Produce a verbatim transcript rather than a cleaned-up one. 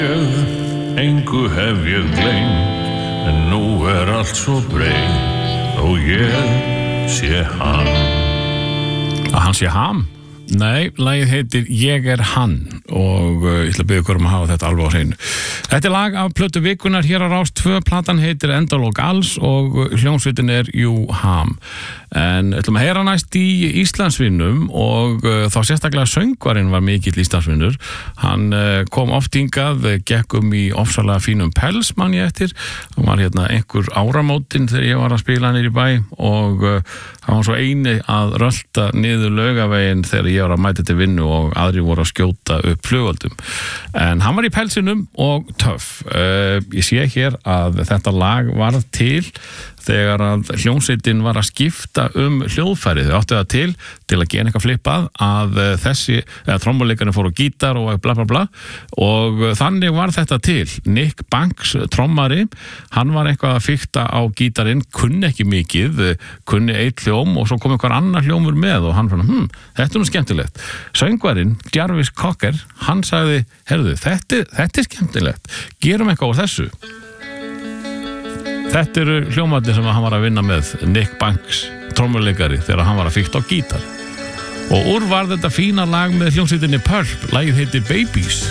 Engu hef ég gleymt, en nú er allt svo breytt og ég sé hann. Að hann sé ham? Nei, lagið heitir Ég er hann og uh, ég ætla að biðja ykkur um að hafa þetta alveg á hreinu. Þetta er lag af plötu vikunnar hér á Rás tvö, platan heitir Endalok alls og hljómsveitin er Jú Ham. En ætlum að heyra næst í Íslandsvinnum og uh, þá sérstaklega söngvarinn var mikill Íslandsvinnur. Hann uh, kom oft hingað, gekk um í ofsalega fínum pels mann ég eftir. Hann var hérna einhver áramótin þegar ég var að spila niður í bæ og uh, hann var svo eini að rölta niður Laugaveginn þegar ég var að mæta til vinnu og aðri voru að skjóta upp flugöldum. En hann var í pelsinum og töff. Uh, ég sé hér að þetta lag varð til þegar að hljómsveitin var að skipta um hljóðfærið. Þau áttu það til, til að gera eitthvað flippað að þessi, eða trommuleikarinn fór á gítar og bla bla bla og þannig var þetta til. Nick Banks, trommari, hann var eitthvað að fikta á gítarinn, kunni ekki mikið, kunni eitt hljóm og svo kom einhver annar hljómur með og hann fann, hm, þetta er nú skemmtilegt. Söngvarinn, Jarvis Cocker, hann sagði, herðu, þetta, þetta er skemmtilegt, gerum eitthvað úr þessu. Þetta eru hljómarnir sem hann var að vinna með, Nick Banks, trommuleikari, þegar hann var að fikta á gítar. Og úr var þetta fína lag með hljómsveitinni Pulp, lagið heitir Babies.